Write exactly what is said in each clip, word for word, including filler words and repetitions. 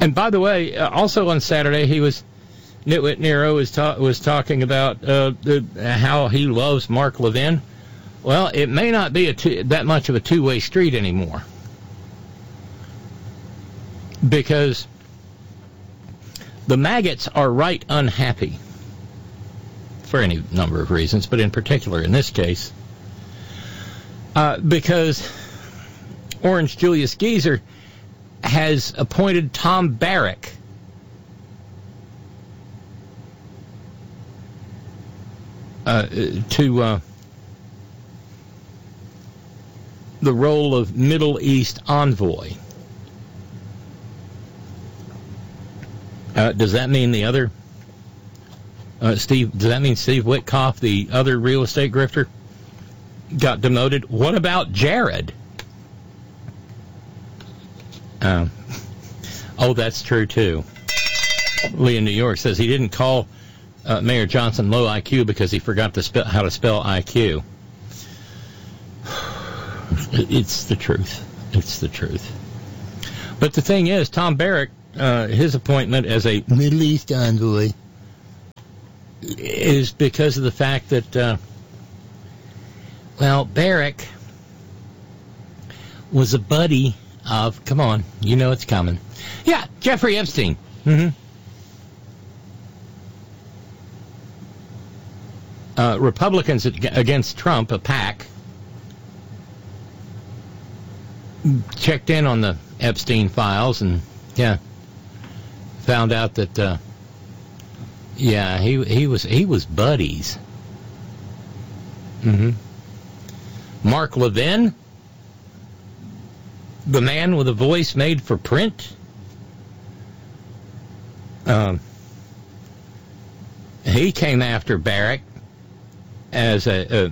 And by the way, uh, also on Saturday, he was Nitwit Nero was ta- was talking about uh, the, how he loves Mark Levin. Well, it may not be a two, that much of a two-way street anymore, because the maggots are right unhappy for any number of reasons, but in particular in this case, uh, because Orange Julius Geezer has appointed Tom Barrack uh, to uh, the role of Middle East envoy. Uh, does that mean the other uh, Steve? Does that mean Steve Witkoff, the other real estate grifter, got demoted? What about Jared? Uh, oh, that's true too. Lee in New York says he didn't call uh, Mayor Johnson low I Q because he forgot to spell how to spell I Q. It's the truth. It's the truth. But the thing is, Tom Barrack, uh, his appointment as a Middle East envoy is because of the fact that, uh, well, Barrack was a buddy of, come on, you know it's coming. Yeah, Jeffrey Epstein. Mm-hmm. Uh, Republicans against Trump, a PAC, checked in on the Epstein files and, yeah, found out that, uh, yeah, he he was he was buddies. Mm-hmm. Mark Levin, the man with a voice made for print. Um, he came after Barrack as a,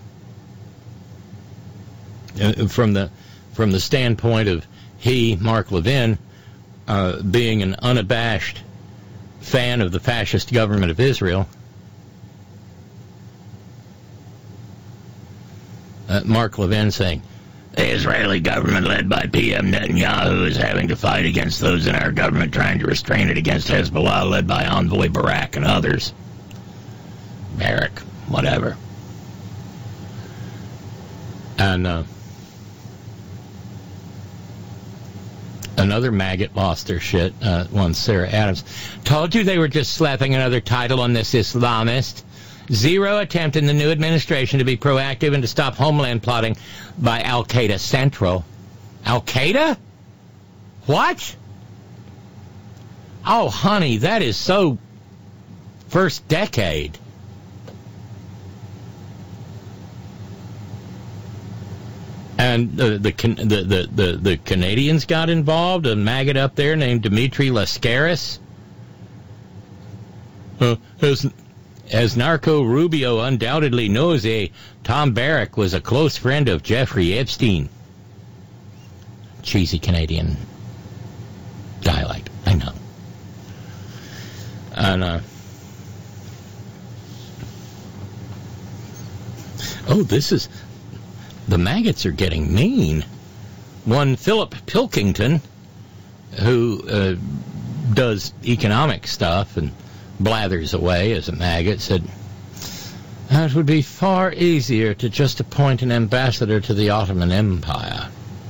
a from the from the standpoint of he, Mark Levin, uh, being an unabashed fan of the fascist government of Israel. Uh, Mark Levin saying, the Israeli government led by P M Netanyahu is having to fight against those in our government trying to restrain it against Hezbollah led by Envoy Barak and others. Barak, whatever. And uh, another maggot lost their shit. Uh, one, Sarah Adams. Told you they were just slapping another title on this Islamist. Zero attempt in the new administration to be proactive and to stop homeland plotting by Al-Qaeda Central. Al-Qaeda? What? Oh, honey, that is so first decade. And the the, the the the the Canadians got involved. A maggot up there named Dimitri Lascaris. Uh, as as Narco Rubio undoubtedly knows, a Tom Barrack was a close friend of Jeffrey Epstein. Cheesy Canadian dialect, I know. And uh, oh, this is. The maggots are getting mean. One Philip Pilkington, who uh, does economic stuff and blathers away as a maggot, said, it would be far easier to just appoint an ambassador to the Ottoman Empire.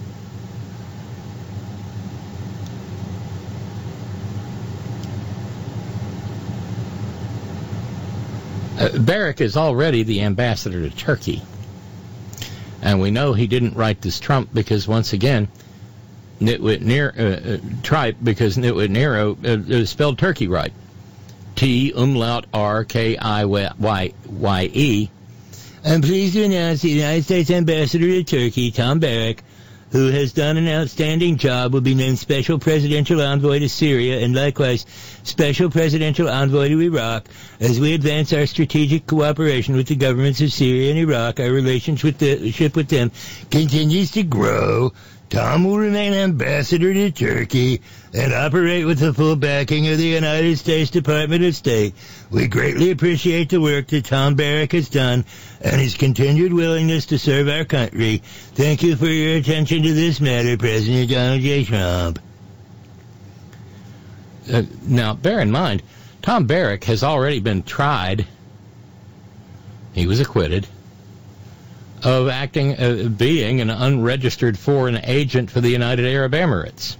Uh, Barrack is already the ambassador to Turkey. And we know he didn't write this Trump because, once again, Nitwit Nero, uh, uh, tripe, because Nitwit Nero uh, uh, spelled Turkey right. T, umlaut, R, K, I, Y, Y, E. I'm pleased to announce the United States Ambassador to Turkey, Tom Barrack, who has done an outstanding job, will be named Special Presidential Envoy to Syria and likewise Special Presidential Envoy to Iraq. As we advance our strategic cooperation with the governments of Syria and Iraq, our relationship with them continues to grow. Tom will remain ambassador to Turkey and operate with the full backing of the United States Department of State. We greatly appreciate the work that Tom Barrack has done and his continued willingness to serve our country. Thank you for your attention to this matter, President Donald J. Trump. uh, now, bear in mind, Tom Barrack has already been tried. He was acquitted of acting, uh, being an unregistered foreign agent for the United Arab Emirates.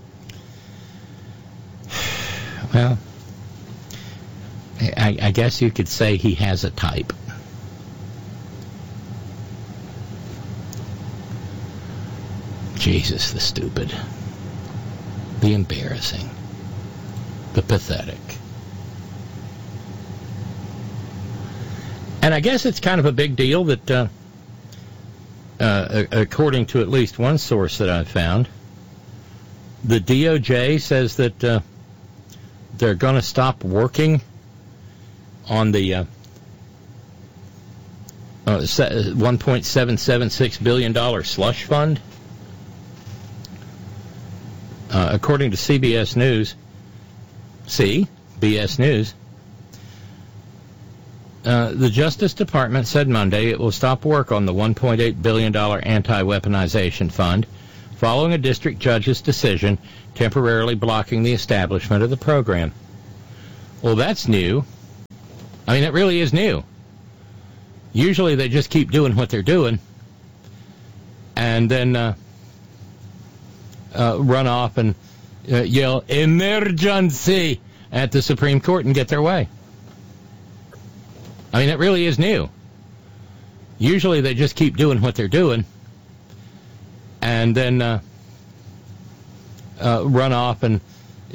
Well, I, I guess you could say he has a type. Jesus, the stupid, the embarrassing, the pathetic. And I guess it's kind of a big deal that, uh, uh, according to at least one source that I've found, the D O J says that uh, they're going to stop working on the uh, uh, one point seven seven six billion dollars slush fund. Uh, according to C B S News, C B S News, uh, the Justice Department said Monday it will stop work on the one point eight billion dollars anti-weaponization fund following a district judge's decision temporarily blocking the establishment of the program. Well, that's new. I mean, it really is new. Usually they just keep doing what they're doing and then uh, uh, run off and uh, yell, emergency, at the Supreme Court and get their way. I mean, it really is new. Usually they just keep doing what they're doing and then uh, uh, run off and